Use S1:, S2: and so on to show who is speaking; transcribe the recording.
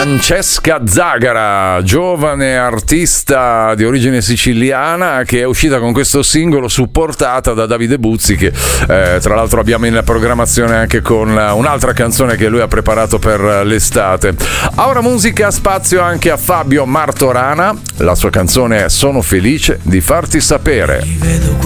S1: Francesca Zagara, giovane artista di origine siciliana che è uscita con questo singolo supportata da Davide Buzzi, che tra l'altro abbiamo in programmazione anche con un'altra canzone che lui ha preparato per l'estate. Ora musica, spazio anche a Fabio Martorana, la sua canzone è Sono felice di farti sapere.